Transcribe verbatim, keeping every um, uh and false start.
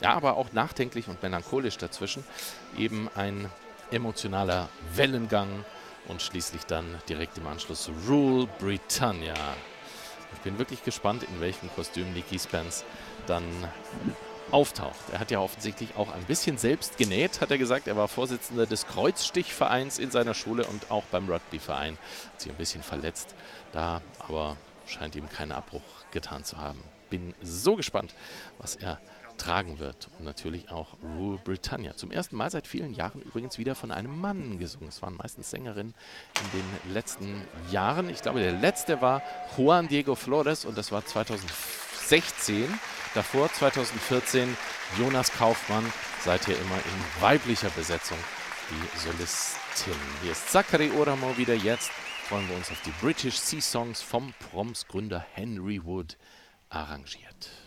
ja, aber auch nachdenklich und melancholisch dazwischen. Eben ein emotionaler Wellengang und schließlich dann direkt im Anschluss Rule Britannia. Ich bin wirklich gespannt, in welchem Kostüm Nicky Spence dann auftaucht. Er hat ja offensichtlich auch ein bisschen selbst genäht, hat er gesagt. Er war Vorsitzender des Kreuzstichvereins in seiner Schule und auch beim Rugbyverein. Hat sich ein bisschen verletzt da, aber scheint ihm keinen Abbruch getan zu haben. Bin so gespannt, was er tragen wird. Und natürlich auch Rule Britannia. Zum ersten Mal seit vielen Jahren übrigens wieder von einem Mann gesungen. Es waren meistens Sängerinnen in den letzten Jahren. Ich glaube, der letzte war Juan Diego Flores und das war zweitausendsechzehn. Davor zweitausendvierzehn Jonas Kaufmann, seither immer in weiblicher Besetzung die Solistin. Hier ist Zachary Oramo wieder. Jetzt freuen wir uns auf die British Sea Songs vom Proms Gründer Henry Wood arrangiert.